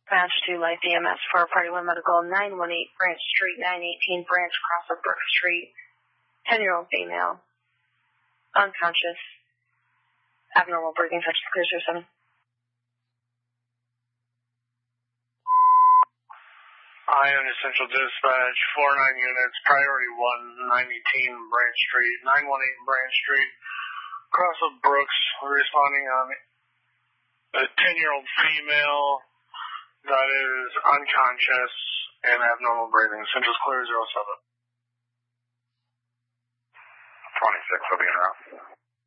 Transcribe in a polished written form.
Match to Life EMS for Party One Medical, 918 Branch Street, 918 Branch, cross of Brook Street. 10-year-old female. Unconscious. Abnormal breathing, such as clear system. Ion Essential Dispatch, 49 units, priority 1, 918 Branch Street, 918 Branch Street, cross of Brooks, responding on a 10-year-old female that is unconscious and abnormal breathing. Central's clear, 07. 26 will be en route.